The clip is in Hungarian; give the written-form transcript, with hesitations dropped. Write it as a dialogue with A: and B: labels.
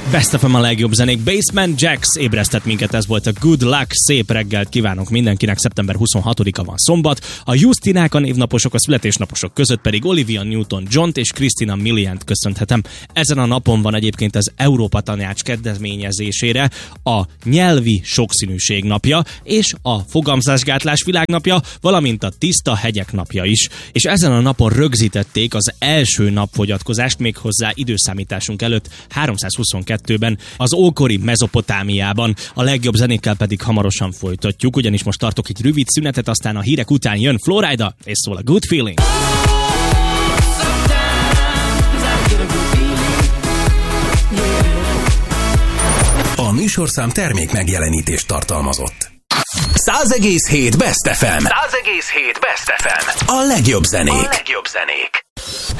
A: Best FM a legjobb zenék. Basement Jaxx ébresztett minket, ez volt a Good Luck. Szép reggelt kívánok mindenkinek, szeptember 26-a van szombat. A Justinák a névnaposok, a születésnaposok között pedig Olivia Newton-John-t és Christina Miliant köszönhetem. Ezen a napon van egyébként az Európa Tanács kezdeményezésére a nyelvi sokszínűség napja és a fogamzásgátlás világnapja, valamint a tiszta hegyek napja is. És ezen a napon rögzítették az első napfogyatkozást, méghozzá időszámításunk előtt 322-ben az ókori Mezopotámiában. A legjobb zenékkel pedig hamarosan folytatjuk, ugyanis most tartok egy rövid szünetet, aztán a hírek után jön Flo Rida, és szól a Good Feeling.
B: A műsorszám termék megjelenítést tartalmazott. 100,7 Best FM. 100,7 Best FM. A legjobb zenék.